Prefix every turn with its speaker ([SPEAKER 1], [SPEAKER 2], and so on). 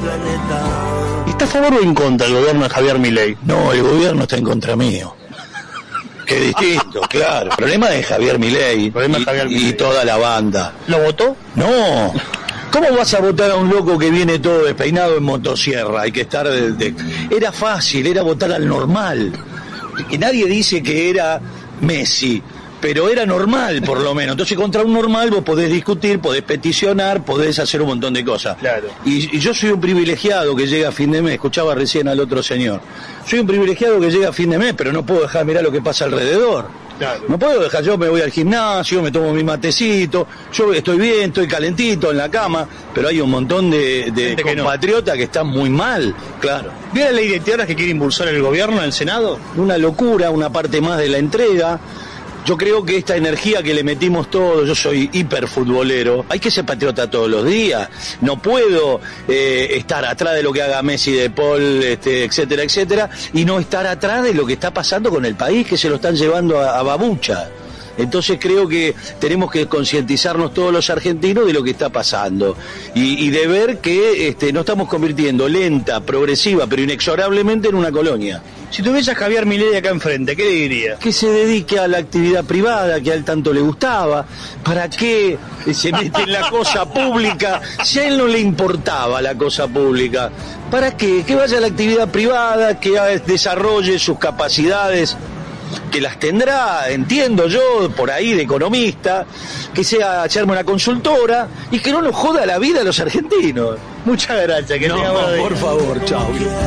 [SPEAKER 1] ¿Está a favor o en contra el gobierno de Javier Milei?
[SPEAKER 2] No, el gobierno está en contra mío. Qué distinto, claro. El problema es Javier Milei y toda la banda.
[SPEAKER 1] ¿Lo votó?
[SPEAKER 2] No. ¿Cómo vas a votar a un loco que viene todo despeinado en motosierra? Hay que estar... Era fácil, era votar al normal. Y nadie dice que era Messi, pero era normal por lo menos. Entonces contra un normal vos podés discutir, podés peticionar, podés hacer un montón de cosas.
[SPEAKER 1] Claro.
[SPEAKER 2] Y yo soy un privilegiado que llega a fin de mes, escuchaba recién al otro señor. Soy un privilegiado que llega a fin de mes, pero no puedo dejar mirar lo que pasa alrededor.
[SPEAKER 1] Claro.
[SPEAKER 2] No puedo dejar, yo me voy al gimnasio, me tomo mi matecito, yo estoy bien, estoy calentito en la cama, pero hay un montón de compatriotas que están muy mal, claro.
[SPEAKER 1] ¿Vio la ley de tierras que quiere impulsar el gobierno en el Senado?
[SPEAKER 2] Una locura, una parte más de la entrega. Yo creo que esta energía que le metimos todos, yo soy hiperfutbolero, hay que ser patriota todos los días. No puedo estar atrás de lo que haga Messi, De Paul, etcétera, etcétera, y no estar atrás de lo que está pasando con el país, que se lo están llevando a babucha. Entonces creo que tenemos que concientizarnos todos los argentinos de lo que está pasando y de ver que nos estamos convirtiendo lenta, progresiva, pero inexorablemente en una colonia.
[SPEAKER 1] Si tuviese a Javier Milei acá enfrente, ¿qué le diría?
[SPEAKER 2] Que se dedique a la actividad privada que a él tanto le gustaba. ¿Para qué se mete en la cosa pública? Si a él no le importaba la cosa pública, ¿para qué? Que vaya a la actividad privada, que desarrolle sus capacidades, que las tendrá, entiendo yo, por ahí de economista, que sea echarme una consultora y que no nos joda la vida a los argentinos.
[SPEAKER 1] Muchas gracias.
[SPEAKER 2] Por favor, chao.